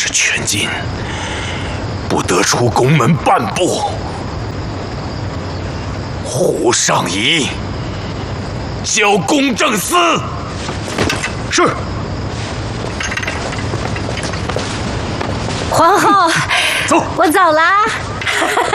是全禁，不得出宫门半步。胡尚仪，交公正司。是。 皇后， 走， 我走了。